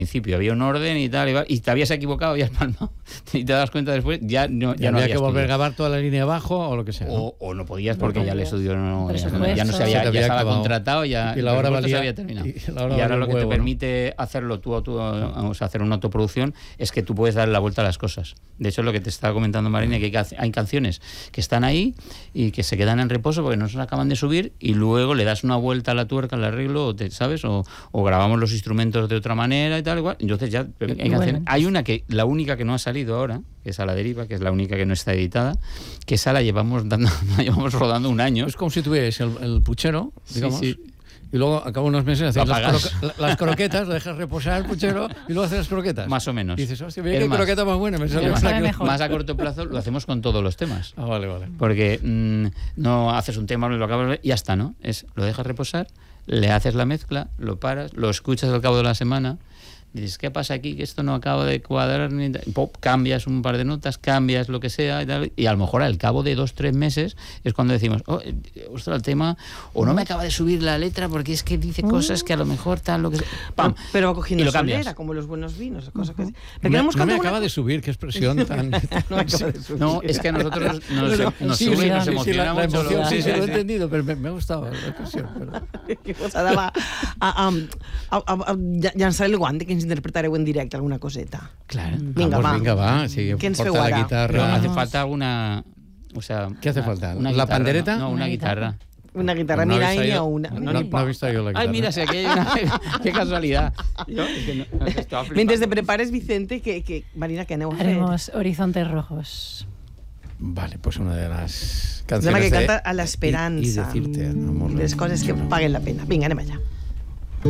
principio había un orden y tal, y te habías equivocado, habías palmado, y te das cuenta después, ya no había que volver a estudio. grabar toda la línea abajo o lo que sea, ¿no? O no podías porque ya el estudio ya no se Se había, te ya estaba acabado. contratado, ya Y la hora valía, se había terminado. y ahora lo que te huevo, permite hacerlo tú, o sea, hacer una autoproducción, es que tú puedes darle la vuelta a las cosas. De hecho, lo que te estaba comentando Marina, que hay canciones que están ahí y que se quedan en reposo porque no se acaban de subir, y luego le das una vuelta a la tuerca, al arreglo, ¿sabes? O grabamos los instrumentos de otra manera y tal, igual. Entonces ya hay una que, la única que no ha salido ahora, que es A la deriva, que es la única que no está editada, que esa la llevamos rodando un año. Es como si tuvieras el puchero, digamos, sí. Y luego, a cabo de unos meses, haces las croquetas, lo dejas reposar el puchero y luego haces las croquetas. Más o menos. Y dices, hostia, mira qué croqueta más buena. Más a corto plazo lo hacemos con todos los temas. Ah, vale. Porque no haces un tema, lo acabas y ya está, ¿no? Lo dejas reposar, le haces la mezcla, lo paras, lo escuchas al cabo de la semana, dices, ¿qué pasa aquí? Que esto no acaba de cuadrar, pop, cambias un par de notas, cambias lo que sea y a lo mejor al cabo de 2-3 meses es cuando decimos, ostras, el tema, o no me acaba de subir la letra porque es que dice cosas que a lo mejor tal, lo que sea, ¡pam! Pero va cogiendo solera, como los buenos vinos, cosas que... No me acaba de subir, qué expresión tan... No, es que a nosotros nos sube y nos emociona la mucho. Emoción, sí, lo he entendido, pero me ha gustado la expresión. Posada a llançar el guante, que ens interpretareu en directe alguna coseta. Claro. Vinga, va. Sí, què ens feu porta ara? la guitarra. No, hace falta una... O sea, ¿Qué hace falta? Una ¿La guitarra, pandereta? No, una guitarra. Una guitarra, No mira, habéis ella traído- una. No he visto yo la guitarra. Ay, mira, si aquí hay una... Qué casualidad. Mentre te prepares, Vicente, que Marina, què aneu a fer? Haremos Horizontes Rojos. Vale, pues una de las Dona canciones que de... canta a l'esperança. Y decirte, amor. Les coses que paguen la pena. Vinga, anem allà.